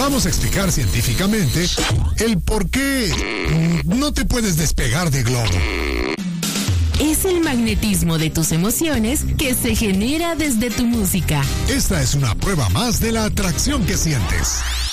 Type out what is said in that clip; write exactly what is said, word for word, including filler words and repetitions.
vamos a explicar científicamente el por qué no te puedes despegar de Globo. Es el magnetismo de tus emociones que se genera desde tu música. Esta es una prueba más de la atracción que sientes.